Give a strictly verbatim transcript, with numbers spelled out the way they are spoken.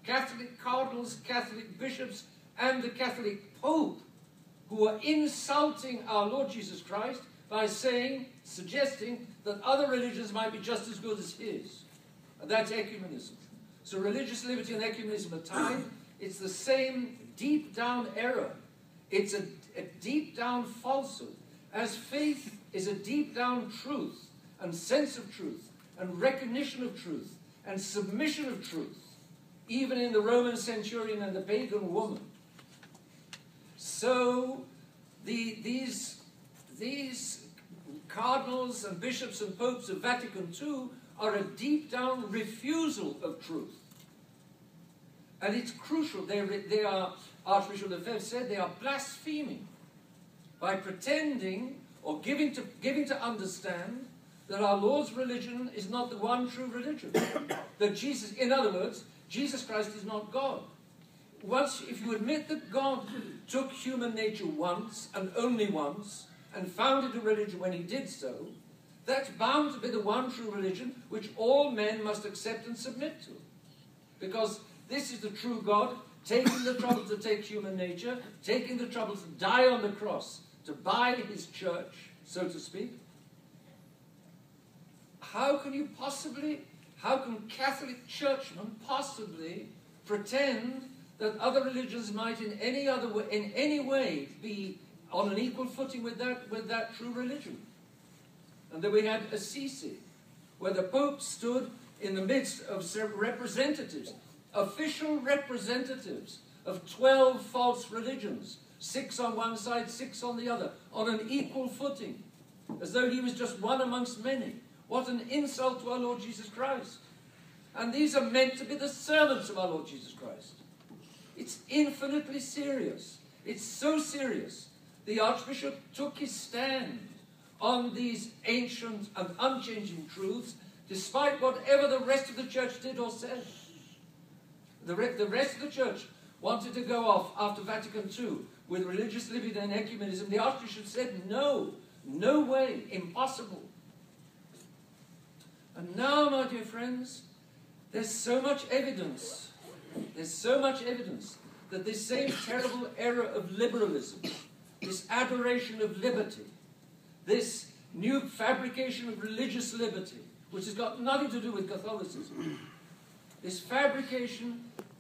Catholic cardinals, Catholic bishops, and the Catholic Pope, who are insulting our Lord Jesus Christ by saying, suggesting that other religions might be just as good as his. And that's ecumenism. So religious liberty and ecumenism are tied. It's the same deep down error. It's a, a deep down falsehood. As faith is a deep down truth and sense of truth and recognition of truth and submission of truth, even in the Roman centurion and the pagan woman. So the, these, these cardinals and bishops and popes of Vatican Two are a deep down refusal of truth. And it's crucial. They, they are, Archbishop Lefebvre said, they are blaspheming by pretending or giving to, giving to understand that our Lord's religion is not the one true religion. That Jesus, in other words, Jesus Christ is not God. Once, if you admit that God took human nature once and only once and founded a religion when he did so, that's bound to be the one true religion which all men must accept and submit to. Because this is the true God, taking the trouble to take human nature, taking the trouble to die on the cross, to buy his church, so to speak. How can you possibly, how can Catholic churchmen possibly pretend that other religions might in any other way, in any way be on an equal footing with that, with that true religion? And then we had Assisi, where the Pope stood in the midst of representatives, official representatives of twelve false religions, six on one side, six on the other, on an equal footing, as though he was just one amongst many. What an insult to our Lord Jesus Christ. And these are meant to be the servants of our Lord Jesus Christ. It's infinitely serious. It's so serious. The Archbishop took his stand on these ancient and unchanging truths, despite whatever the rest of the church did or said. The, re the rest of the church wanted to go off after Vatican Two with religious liberty and ecumenism. The Archbishop said, no, no way, impossible. And now, my dear friends, there's so much evidence, there's so much evidence that this same terrible error of liberalism, this adoration of liberty, this new fabrication of religious liberty, which has got nothing to do with Catholicism, this fabrication